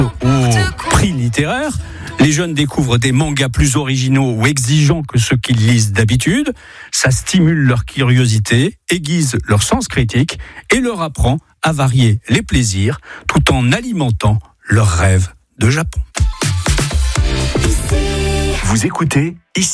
Au prix littéraire, les jeunes découvrent des mangas plus originaux ou exigeants que ceux qu'ils lisent d'habitude. Ça stimule leur curiosité, aiguise leur sens critique et leur apprend à varier les plaisirs tout en alimentant leurs rêves de Japon. Vous écoutez ici.